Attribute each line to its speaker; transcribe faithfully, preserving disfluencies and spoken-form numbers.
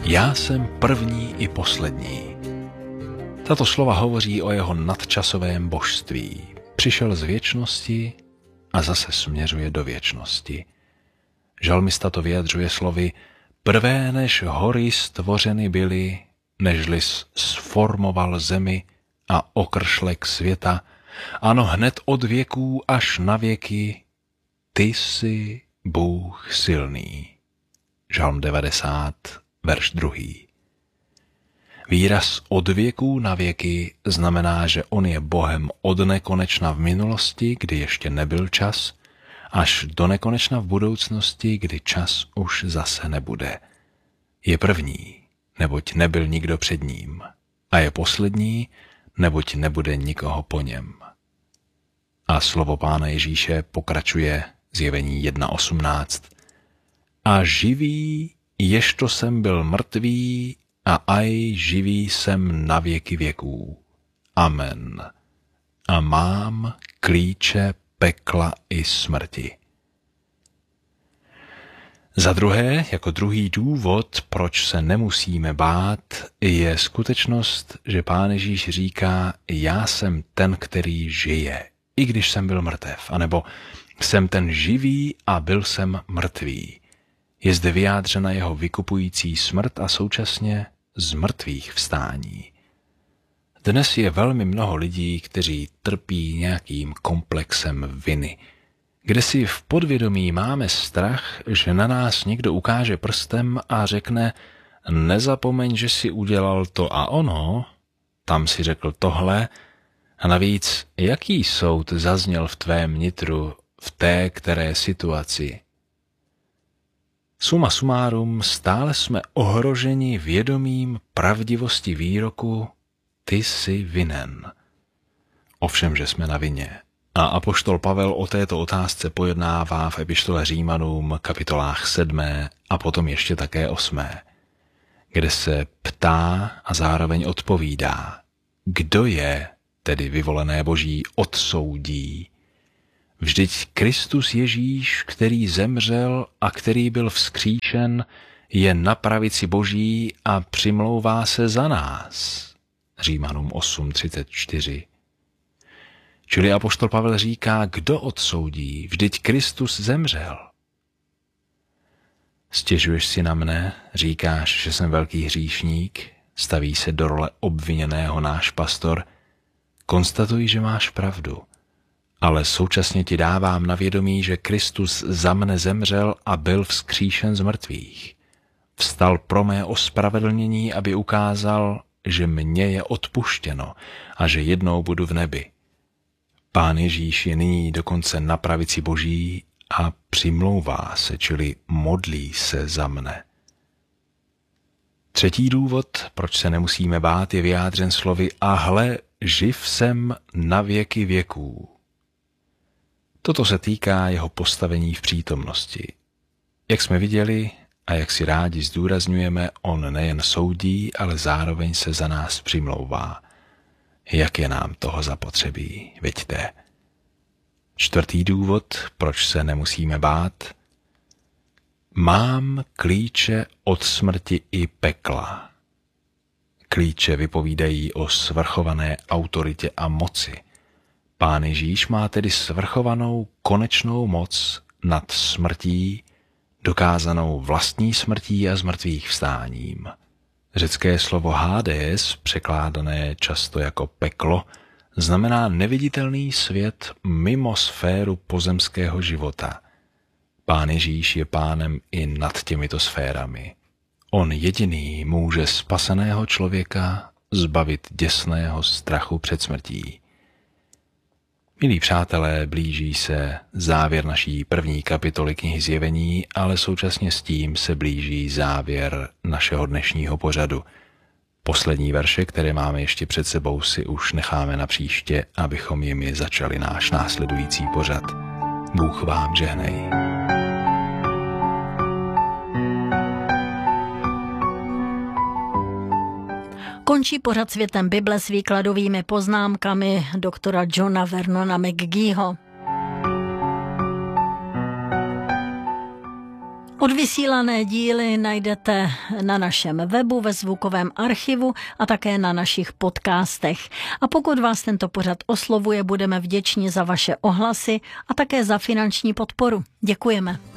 Speaker 1: Já jsem první i poslední. Tato slova hovoří o jeho nadčasovém božství. Přišel z věčnosti a zase směřuje do věčnosti. Žalmista to vyjadřuje slovy: prvé než hory stvořeny byly, nežli sformoval zemi a okršlek světa, ano, hned od věků až na věky, ty jsi Bůh silný. Žalm devadesát, verš druhý. Výraz od věků na věky znamená, že on je Bohem od nekonečna v minulosti, kdy ještě nebyl čas, až do nekonečna v budoucnosti, kdy čas už zase nebude. Je první, neboť nebyl nikdo před ním, a je poslední, neboť nebude nikoho po něm. A slovo Pána Ježíše pokračuje, Zjevení jedna osmnáct. A živý, ježto jsem byl mrtvý, a aj živý jsem na věky věků. Amen. A mám klíče pekla i smrti. Za druhé, jako druhý důvod, proč se nemusíme bát, je skutečnost, že Pán Ježíš říká: já jsem ten, který žije, i když jsem byl mrtev, anebo jsem ten živý a byl jsem mrtvý. Je zde vyjádřena jeho vykupující smrt a současně z mrtvých vstání. Dnes je velmi mnoho lidí, kteří trpí nějakým komplexem viny, kde si v podvědomí máme strach, že na nás někdo ukáže prstem a řekne: nezapomeň, že si udělal to a ono, tam si řekl tohle, a navíc, jaký soud zazněl v tvém nitru v té které situaci. Suma sumárum, stále jsme ohroženi vědomím pravdivosti výroku: ty jsi vinen. Ovšem, že jsme na vině. A apoštol Pavel o této otázce pojednává v epištole Římanům kapitolách sedmé a potom ještě také osmé, kde se ptá a zároveň odpovídá: kdo je, tedy vyvolené Boží, odsoudí? Vždyť Kristus Ježíš, který zemřel a který byl vzkříšen, je na pravici Boží a přimlouvá se za nás. Římanům osm třicet čtyři. Čili apoštol Pavel říká: kdo odsoudí? Vždyť Kristus zemřel. Stěžuješ si na mne, říkáš, že jsem velký hříšník, staví se do role obviněného náš pastor. Konstatuji, že máš pravdu, ale současně ti dávám na vědomí, že Kristus za mne zemřel a byl vzkříšen z mrtvých. Vstal pro mé ospravedlnění, aby ukázal, že mně je odpuštěno a že jednou budu v nebi. Pán Ježíš je nyní dokonce na pravici Boží a přimlouvá se, čili modlí se za mne. Třetí důvod, proč se nemusíme bát, je vyjádřen slovy: a hle, živ jsem na věky věků. Toto se týká jeho postavení v přítomnosti. Jak jsme viděli a jak si rádi zdůrazňujeme, on nejen soudí, ale zároveň se za nás přimlouvá. Jak je nám toho zapotřebí, viďte. Čtvrtý důvod, proč se nemusíme bát: mám klíče od smrti i pekla. Klíče vypovídají o svrchované autoritě a moci. Pán Ježíš má tedy svrchovanou konečnou moc nad smrtí, dokázanou vlastní smrtí a zmrtvých vstáním. Řecké slovo Hades, překládané často jako peklo, znamená neviditelný svět mimo sféru pozemského života. Pán Ježíš je pánem i nad těmito sférami. On jediný může spaseného člověka zbavit děsného strachu před smrtí. Milí přátelé, blíží se závěr naší první kapitoly knihy Zjevení, ale současně s tím se blíží závěr našeho dnešního pořadu. Poslední verše, které máme ještě před sebou, si už necháme na příště, abychom jimi začali náš následující pořad. Bůh vám žehnej.
Speaker 2: Končí pořad Světem Bible s výkladovými poznámkami doktora Johna Vernona McGeeho. Odvysílané díly najdete na našem webu, ve zvukovém archivu a také na našich podcastech. A pokud vás tento pořad oslovuje, budeme vděční za vaše ohlasy a také za finanční podporu. Děkujeme.